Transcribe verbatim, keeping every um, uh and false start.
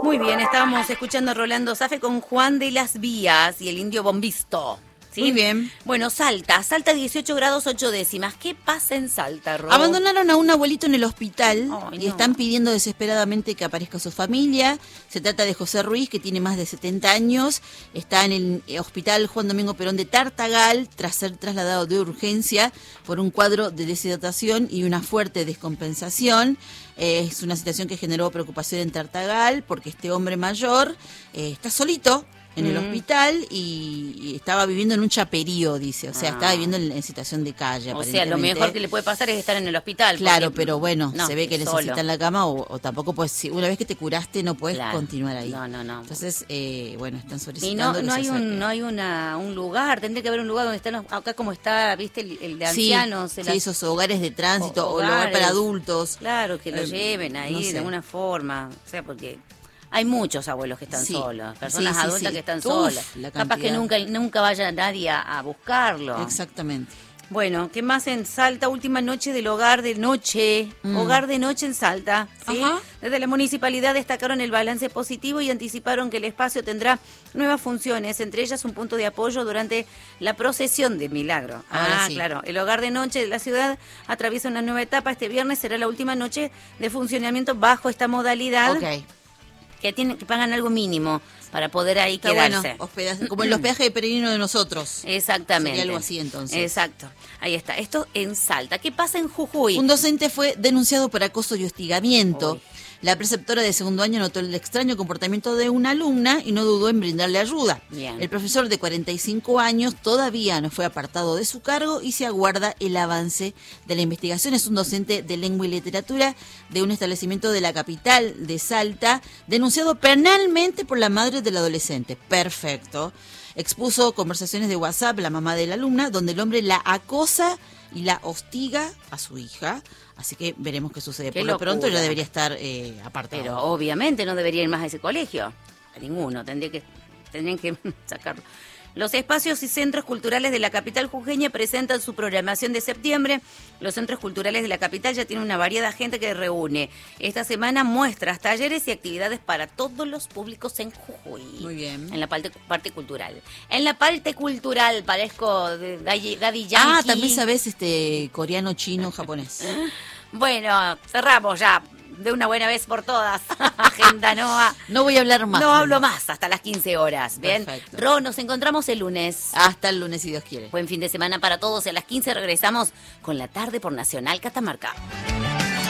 Muy bien, estábamos escuchando a Rolando Safe con Juan de las Vías y el Indio Bombisto. ¿Sí? Muy bien. Bueno, Salta, Salta dieciocho grados ocho décimas. ¿Qué pasa en Salta, Ro? Abandonaron a un abuelito en el hospital Ay, y no. están pidiendo desesperadamente que aparezca su familia. Se trata de José Ruiz, que tiene más de setenta años. Está en el hospital Juan Domingo Perón de Tartagal tras ser trasladado de urgencia por un cuadro de deshidratación y una fuerte descompensación. Eh, es una situación que generó preocupación en Tartagal porque este hombre mayor eh, está solito en el Mm. hospital y, y estaba viviendo en un chaperío, dice. O sea, Ah. estaba viviendo en, en situación de calle, O sea, lo aparentemente. mejor que le puede pasar es estar en el hospital. Claro, porque- pero bueno, No, se ve que solo. necesita en la cama o, o tampoco pues si una vez que te curaste no puedes Claro. continuar ahí. No, no, no. Entonces, eh, bueno, están Y solicitando no, que no se hay un, acerque. no hay una, un lugar, tendría que haber un lugar donde están los- acá como está, viste, el, el de Sí, ancianos. sí, el as- esos hogares de tránsito o- o lugar hogares. para adultos. Claro, que lo Eh, lleven ahí no de sé. alguna forma. O sea, porque hay muchos abuelos que están Sí. solos, personas Sí, sí, adultas sí. que están Uf, solas. la Capaz que cantidad. nunca, nunca vaya nadie a, a buscarlo. Exactamente. Bueno, ¿qué más en Salta? Última noche del hogar de noche. Mm. Hogar de noche en Salta. ¿Sí? Ajá. Desde la municipalidad destacaron el balance positivo y anticiparon que el espacio tendrá nuevas funciones, entre ellas un punto de apoyo durante la procesión de Milagro. Ahora ah, sí. claro. El hogar de noche de la ciudad atraviesa una nueva etapa. Este viernes será la última noche de funcionamiento bajo esta modalidad. Ok. Que tienen que pagan algo mínimo para poder ahí Está quedarse. bueno, hospedaje, como en los peajes de peregrino de nosotros. Exactamente. Sería algo así, entonces. Exacto. Ahí está. Esto en Salta. ¿Qué pasa en Jujuy? Un docente fue denunciado por acoso y hostigamiento. Uy. La preceptora de segundo año notó el extraño comportamiento de una alumna y no dudó en brindarle ayuda. Bien. El profesor de cuarenta y cinco años todavía no fue apartado de su cargo y se aguarda el avance de la investigación. Es un docente de lengua y literatura de un establecimiento de la capital de Salta, denunciado penalmente por la madre del adolescente. Perfecto. Expuso conversaciones de WhatsApp la mamá de la alumna, donde el hombre la acosa y la hostiga a su hija. Así que veremos qué sucede. Qué Por lo pronto locura. ya debería estar eh, apartado. Pero obviamente no debería ir más a ese colegio. A ninguno. Tendría que, tendrían que sacarlo. Los espacios y centros culturales de la capital jujeña presentan su programación de septiembre. Los centros culturales de la capital ya tienen una variada gente que reúne. Esta semana muestras, talleres y actividades para todos los públicos en Jujuy. Muy bien. En la parte, parte cultural. En la parte cultural parezco de Daddy Daddy Yankee. Ah, también sabes este coreano, chino, japonés. Bueno, cerramos ya de una buena vez por todas. Agenda Noa. No voy a hablar más. No hablo más hasta las quince horas. Bien. Perfecto. Ro, nos encontramos el lunes. Hasta el lunes, si Dios quiere. Buen fin de semana para todos y a las quince regresamos con la tarde por Nacional Catamarca.